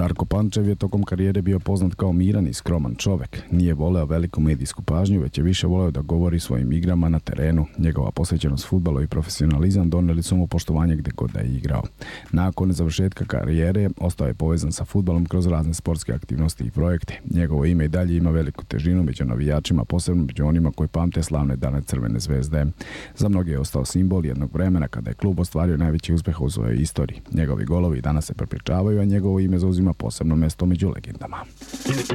Darko Pančev je tokom karijere bio poznat kao miran i skroman čovek. Nije voleo veliku medijsku pažnju, već je više voleo da govori svojim igrama na terenu. Njegova posvećenost fudbalu i profesionalizam doneli su mu poštovanje gde god da je igrao. Nakon završetka karijere ostao je povezan sa fudbalom kroz razne sportske aktivnosti i projekte. Njegovo ime i dalje ima veliku težinu među navijačima, posebno među onima koji pamte slavne dane Crvene zvezde. Za mnoge je ostao simbol jednog vremena kada je klub ostvario najveći uspeh u svojoj istoriji. Njegovi golovi danas se prepričavaju, a njegovo ime zauzima posebno mesto među legendama.